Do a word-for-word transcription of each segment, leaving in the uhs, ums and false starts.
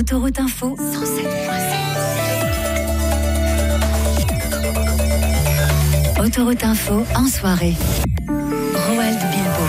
Autoroute Info cent sept virgule sept. Autoroute Info en soirée. Roald Bilbo.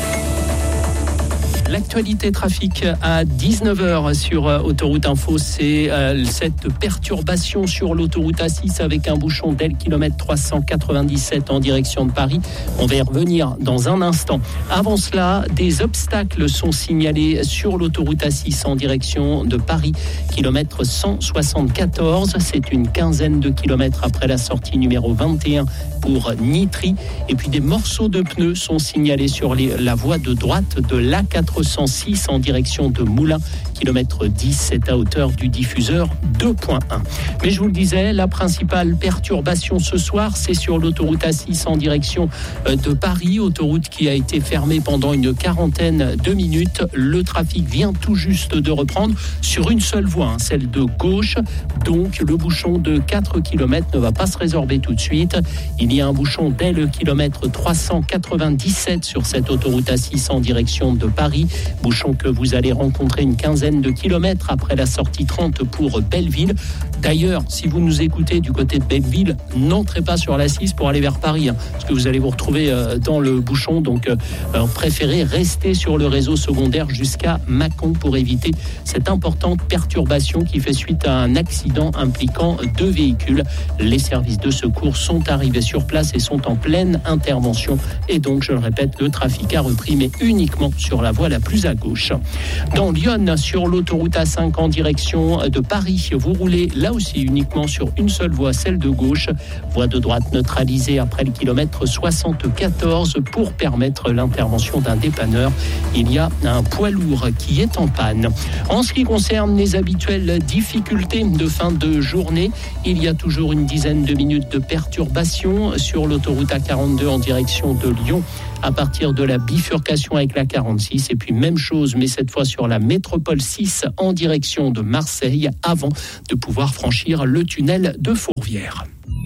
L'actualité trafic à dix-neuf heures sur Autoroute Info, c'est euh, cette perturbation sur l'autoroute A six avec un bouchon dès le kilomètre trois cent quatre-vingt-dix-sept en direction de Paris. On va y revenir dans un instant. Avant cela, des obstacles sont signalés sur l'autoroute A six en direction de Paris, kilomètre cent soixante-quatorze. C'est une quinzaine de kilomètres après la sortie numéro vingt et un pour Nitry. Et puis des morceaux de pneus sont signalés sur les, la voie de droite de l'A quatre cent six en direction de Moulins, kilomètre dix, c'est à hauteur du diffuseur deux point un. Mais je vous le disais, la principale perturbation ce soir, c'est sur l'autoroute A six en direction de Paris, autoroute qui a été fermée pendant une quarantaine de minutes. Le trafic vient tout juste de reprendre sur une seule voie, hein, celle de gauche. Donc le bouchon de quatre kilomètres ne va pas se résorber tout de suite. Il y a un bouchon dès le kilomètre trois cent quatre-vingt-dix-sept sur cette autoroute A six en direction de Paris. Bouchon que vous allez rencontrer une quinzaine de kilomètres après la sortie trente pour Belleville. D'ailleurs, si vous nous écoutez du côté de Belleville, n'entrez pas sur l'A six pour aller vers Paris, hein, parce que vous allez vous retrouver euh, dans le bouchon. Donc, euh, préférez rester sur le réseau secondaire jusqu'à Mâcon pour éviter cette importante perturbation qui fait suite à un accident impliquant deux véhicules. Les services de secours sont arrivés sur place et sont en pleine intervention. Et donc, je le répète, le trafic a repris, mais uniquement sur la voie la plus à gauche. Dans Lyon, sur l'autoroute A cinq en direction de Paris, vous roulez là aussi uniquement sur une seule voie, celle de gauche. Voie de droite neutralisée après le kilomètre soixante-quatorze pour permettre l'intervention d'un dépanneur. Il y a un poids lourd qui est en panne. En ce qui concerne les habituelles difficultés de fin de journée, il y a toujours une dizaine de minutes de perturbation sur l'autoroute A quarante-deux en direction de Lyon, à partir de la bifurcation avec la quarante-six. Et puis même chose, mais cette fois sur la métropole six en direction de Marseille, avant de pouvoir franchir le tunnel de Fourvière.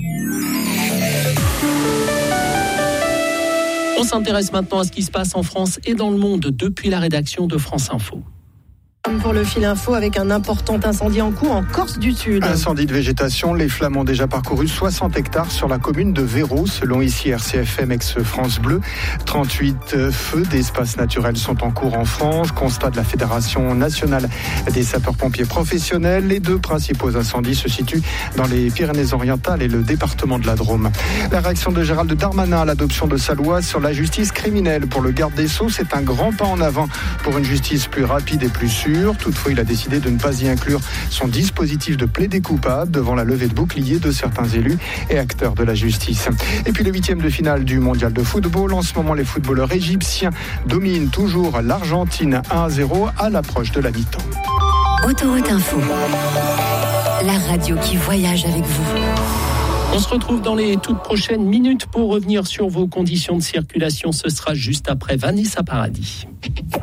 On s'intéresse maintenant à ce qui se passe en France et dans le monde depuis la rédaction de France Info. Pour le fil info, avec un important incendie en cours en Corse du Sud. Incendie de végétation, les flammes ont déjà parcouru soixante hectares sur la commune de Véro, selon ici R C F M ex-France Bleu. trente-huit feux d'espaces naturels sont en cours en France. Constat de la Fédération nationale des sapeurs-pompiers professionnels. Les deux principaux incendies se situent dans les Pyrénées-Orientales et le département de la Drôme. La réaction de Gérald Darmanin à l'adoption de sa loi sur la justice criminelle pour le garde des Sceaux, c'est un grand pas en avant pour une justice plus rapide et plus sûre. Toutefois, il a décidé de ne pas y inclure son dispositif de plaider coupable devant la levée de boucliers de certains élus et acteurs de la justice. Et puis le huitième de finale du mondial de football. En ce moment, les footballeurs égyptiens dominent toujours l'Argentine un à zéro à l'approche de la mi-temps. Autoroute Info, la radio qui voyage avec vous. On se retrouve dans les toutes prochaines minutes pour revenir sur vos conditions de circulation. Ce sera juste après Vanessa Paradis.